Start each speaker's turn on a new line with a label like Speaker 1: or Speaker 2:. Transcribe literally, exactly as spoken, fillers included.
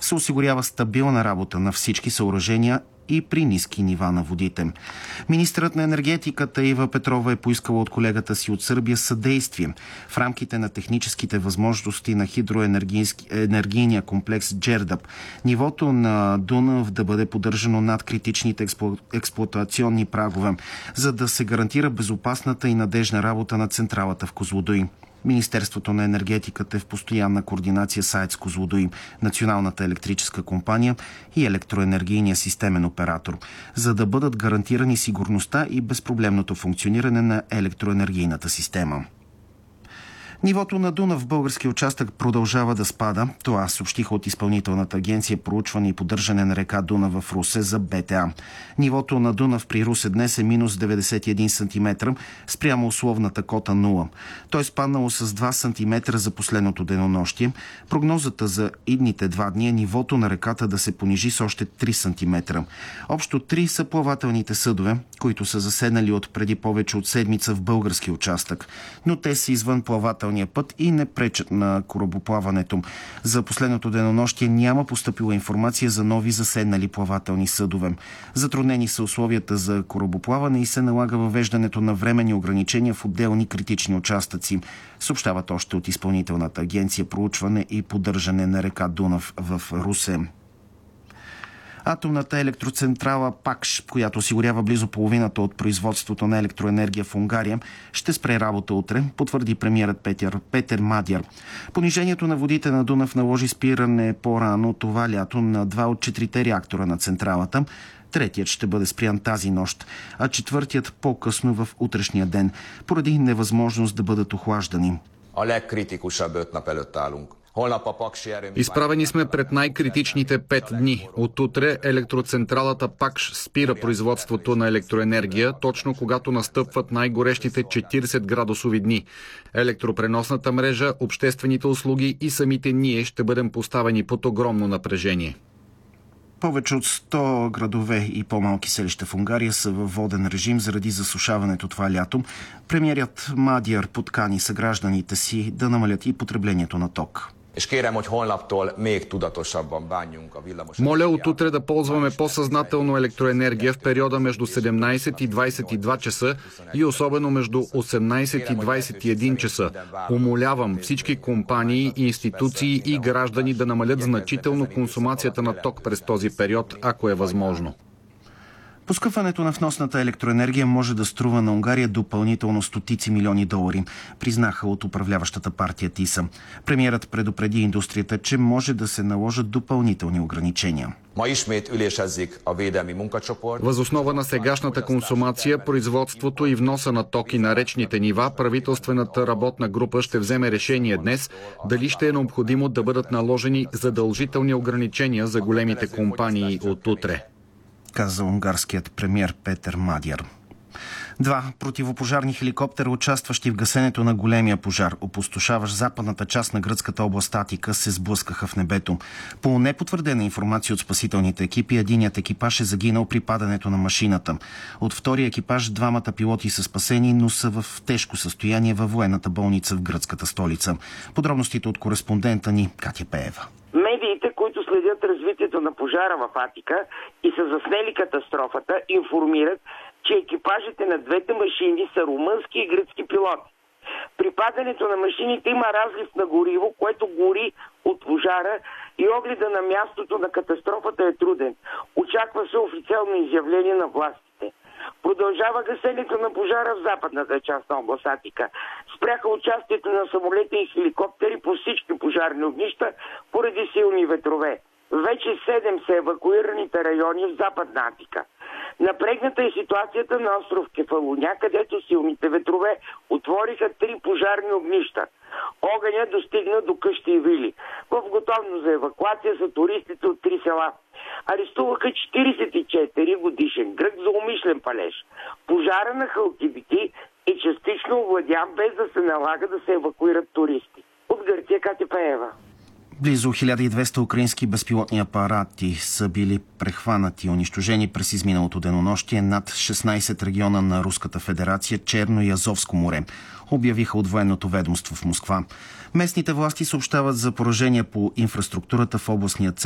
Speaker 1: се осигурява стабилна работа на всички съоръжения и при ниски нива на водите. Министърът на енергетиката Ива Петрова е поискала от колегата си от Сърбия съдействие в рамките на техническите възможности на хидроенергийния комплекс Джердъп. Нивото на Дунав да бъде поддържано над критичните експлу... експлоатационни прагове, за да се гарантира безопасната и надежна работа на централата в Козлодуй. Министерството на енергетиката е в постоянна координация с АЕЦ Козлодуй, Националната електрическа компания и електроенергийния системен оператор, за да бъдат гарантирани сигурността и безпроблемното функциониране на електроенергийната система. Нивото на Дунав в българския участък продължава да спада. Това съобщиха от Изпълнителната агенция проучване и поддържане на река Дунав в Русе за БТА. Нивото на Дунав при Русе днес е минус деветдесет и един сантиметра спрямо условната кота нула. Той е спаднало с два сантиметра за последното денонощие. Прогнозата за идните два дни е нивото на реката да се понижи с още три сантиметра. Общо три са плавателните съдове, които са заседнали от преди повече от седмица в българския участък, но те са извън плавателния път и не пречат на корабоплаването. За последното денонощие няма постъпила информация за нови заседнали плавателни съдове. Затруднени са условията за корабоплаване и се налага въвеждането на временни ограничения в отделни критични участъци, съобщават още от Изпълнителната агенция проучване и поддържане на река Дунав в Русе. Атомната електроцентрала Пакш, която осигурява близо половината от производството на електроенергия в Унгария, ще спре работа утре, потвърди премиерът Петър, Петър Мадяр. Понижението на водите на Дунав наложи спиране по-рано това лято на два от четирите реактора на централата. Третият ще бъде спрян тази нощ, а четвъртият по-късно в утрешния ден, поради невъзможност да бъдат охлаждани.
Speaker 2: Изправени сме пред най-критичните пет дни. От утре електроцентралата Пакш спира производството на електроенергия, точно когато настъпват най-горещите четиридесет градусови дни. Електропреносната мрежа, обществените услуги и самите ние ще бъдем поставени под огромно напрежение.
Speaker 1: Повече от сто градове и по-малки селища в Унгария са във воден режим заради засушаването това лято. Премиерът Мадяр подкани съгражданите си да намалят и потреблението на ток.
Speaker 2: Моля от утре да ползваме по-съзнателно електроенергия в периода между седемнайсет и двайсет и два часа и особено между осемнайсет и двайсет и един часа. Умолявам всички компании, институции и граждани да намалят значително консумацията на ток през този период, ако е възможно.
Speaker 1: Поскъпването на вносната електроенергия може да струва на Унгария допълнително стотици милиони долари, признаха от управляващата партия ТИСА. Премиерът предупреди индустрията, че може да се наложат допълнителни ограничения.
Speaker 2: Въз основа на сегашната консумация, производството и вноса на токи на речните нива, правителствената работна група ще вземе решение днес дали ще е необходимо да бъдат наложени задължителни ограничения за големите компании от утре,
Speaker 1: каза унгарският премиер Петър Мадяр. Два противопожарни хеликоптера, участващи в гасенето на големия пожар, опустошаващ западната част на гръцката област Атика, се сблъскаха в небето. По непотвърдена информация от спасителните екипи, единият екипаж е загинал при падането на машината. От втория екипаж двамата пилоти са спасени, но са в тежко състояние във военната болница в гръцката столица. Подробностите от кореспондента ни Катя Пеева.
Speaker 3: Медиите, които следят развитието на пожара в Атика и са заснели катастрофата, информират, че екипажите на двете машини са румънски и гръцки пилоти. При падането на машините има разлив на гориво, което гори от пожара и огледа на мястото на катастрофата е труден. Очаква се официално изявление на властите. Продължава гасенето на пожара в западната част на област Атика. Спряха участието на самолети и хеликоптери по всички пожарни огнища поради силни ветрове. Вече седем са евакуираните райони в западна Атика. Напрегната е ситуацията на остров Кефалуня, където силните ветрове отвориха три пожарни огнища. Огъня достигна до къщи и вили. В готовност за евакуация са туристите от три села. Арестуваха четирийсет и четири годишен грък за умишлен палеж. Пожара на Халкидики е частично овладян, без да се налага да се евакуират туристи. От Гърция, Катя Пеева.
Speaker 1: Близо хиляда и двеста украински безпилотни апарати са били прехванати и унищожени през изминалото денонощие над шестнайсет региона на Руската федерация, Черно и Азовско море, обявиха от военното ведомство в Москва. Местните власти съобщават за поражения по инфраструктурата в областния център